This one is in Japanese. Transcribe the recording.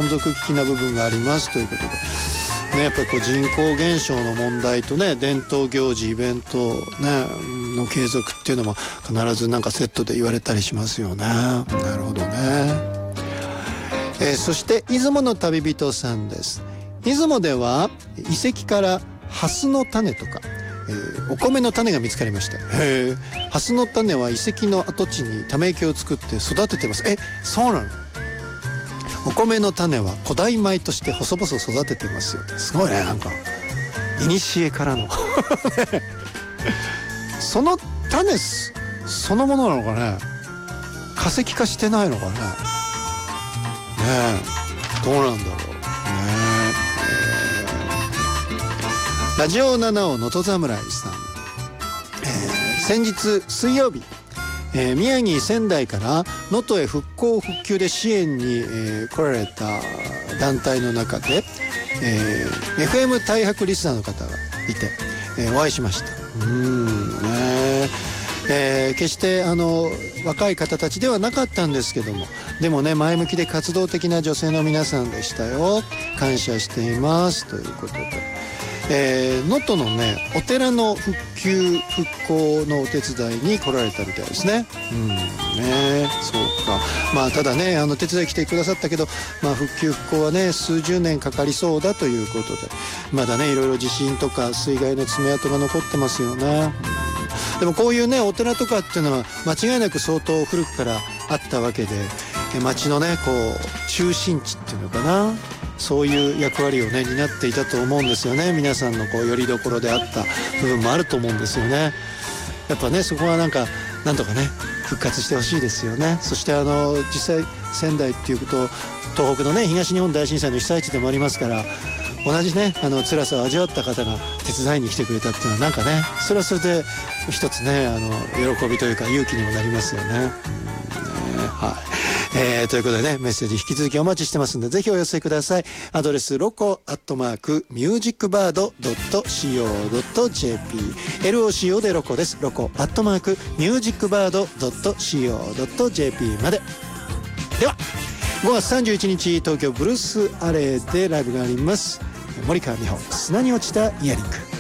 存続的な部分がありますということで、ね、やっぱりこう人口減少の問題とね、伝統行事イベント、ね、の継続っていうのも必ずなんかセットで言われたりしますよね。なるほどね。そして出雲の旅人さんです。出雲では遺跡からハスの種とか、お米の種が見つかりました。ハスの種は遺跡の跡地にため池を作って育ててます。そうなの？お米の種は古代米として細々育ててますよ。すごいね、なんか古からのその種そのものなのかね。化石化してないのかね。どうなんだろうね。ラジオ7を能登侍さん、先日水曜日、宮城仙台から能登へ復興復旧で支援に、来られた団体の中で、FM 大白リスナーの方がいて、お会いしました。決して若い方たちではなかったんですけども、でもね、前向きで活動的な女性の皆さんでしたよ。感謝していますということで、能登のね、お寺の復旧復興のお手伝いに来られたみたいですね。そうか。まあただね、手伝い来てくださったけど、まあ復旧復興はね、数十年かかりそうだということで、まだね、いろいろ地震とか水害の爪痕が残ってますよね。でもこういうね、お寺とかっていうのは間違いなく相当古くからあったわけで、町のね、こう中心地っていうのかな、そういう役割をね担っていたと思うんですよね。皆さんのこう拠り所であった部分もあると思うんですよね。やっぱね、そこはなんとかね復活してほしいですよね。そして実際仙台っていうと東北のね東日本大震災の被災地でもありますから、同じね辛さを味わった方が手伝いに来てくれたっていうのはなんかね、それはそれで一つね喜びというか勇気にもなりますよね。ということでね、メッセージ引き続きお待ちしてますんで、ぜひお寄せください。アドレスloco@musicbird.co.jp、 LOCO でロコです。loco@musicbird.co.jp まで。では5月31日東京ブルースアレーでライブがあります。森川美穂、砂に落ちたイヤリング。